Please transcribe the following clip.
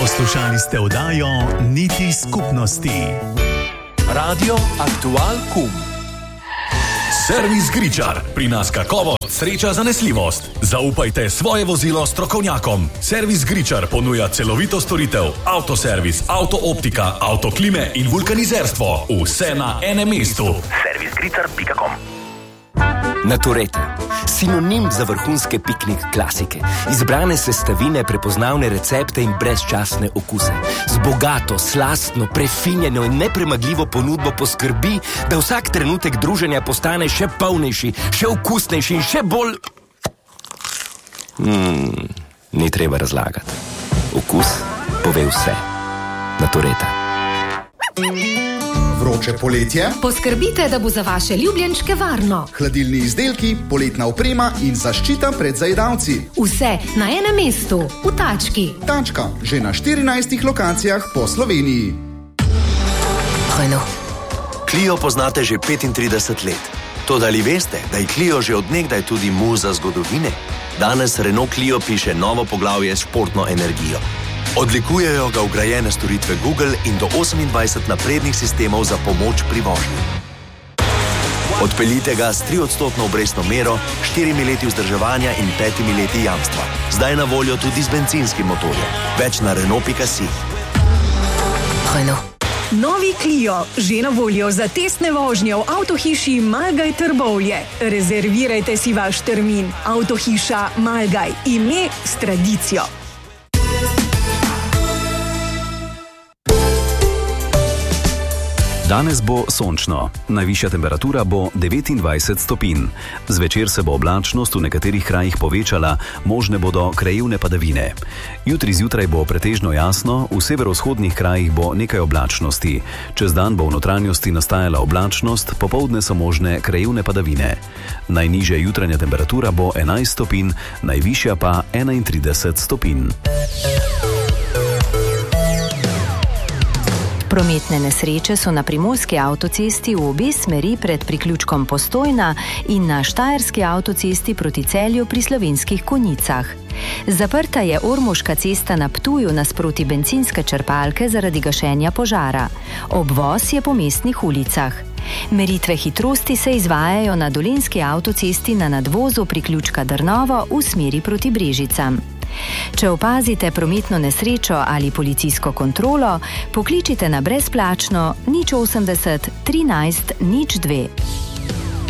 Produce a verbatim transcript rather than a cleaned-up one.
Poslušali ste oddajo Niti skupnosti. Radio Aktual Kum. Servis Gričar. Pri nas kakovost, sreča, zanesljivost. Zaupajte svoje vozilo strokovnjakom. Servis Gričar ponuja celovito storitev, avtoservis, avtooptika, avtoklime in vulkanizerstvo. Vse na enem mestu. servis gričar pika com. Natureta. Sinonim za vrhunske piknik klasike. Izbrane sestavine, prepoznavne recepte in brezčasne okuse. Z bogato, slastno, prefinjeno in nepremagljivo ponudbo poskrbi, da vsak trenutek druženja postane še polnejši, še okusnejši in še bolj... Hmm, ni treba razlagati. Okus pove vse. Natureta. Vroče poletje? Poskrbite, da bo za vaše ljubljenčke varno. Hladilni izdelki, poletna oprema in zaščita pred zajedavci. Vse na enem mestu, v Tački. Tačka, že na štirinajstih lokacijah po Sloveniji. Renault. Clio poznate že petintrideset let. Toda ali veste, da je Clio že odnegdaj tudi muza zgodovine? Danes Renault Clio piše novo poglavje s športno energijo. Odlikujejo ga vgrajene storitve Google in do osemindvajset naprednih sistemov za pomoč pri vožnji. Odpeljite ga s triodstotno obrestno mero, štirimi leti vzdrževanja in petimi leti jamstva. Zdaj na voljo tudi z bencinskim motorjem. Več na Renault pika si. Renault. Novi Clio, že na voljo za testne vožnje v avtohiši Malgaj Trbovlje. Rezervirajte si vaš termin. Avtohiša Malgaj, ime s tradicijo. Danes bo sončno. Najvišja temperatura bo devetindvajset stopinj. Zvečer se bo oblačnost v nekaterih krajih povečala, možne bodo krajevne padavine. Jutri zjutraj bo pretežno jasno, v severovzhodnih krajih bo nekaj oblačnosti. Čez dan bo v notranjosti nastajala oblačnost, popoldne so možne krajevne padavine. Najnižja jutranja temperatura bo enajst stopinj, najvišja pa enaintrideset stopinj. Prometne nesreče so na primorski avtocesti v obe smeri pred priključkom Postojna in na štajerski avtocesti proti Celju pri Slovenskih Konjicah. Zaprta je Ormoška cesta na Ptuju nasproti bencinske črpalke zaradi gašenja požara. Obvoz je po mestnih ulicah. Meritve hitrosti se izvajajo na Dolenjski avtocesti na nadvozu priključka Drnovo v smeri proti Brežicam. Če opazite prometno nesrečo ali policijsko kontrolo, pokličite na brezplačno nič osemdeset trinajst nič dve.